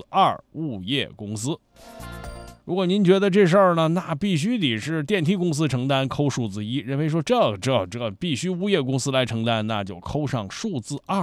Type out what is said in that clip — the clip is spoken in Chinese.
2物业公司。如果您觉得这事儿呢，那必须得是电梯公司承担，扣数字1；认为说这必须物业公司来承担，那就扣上数字2。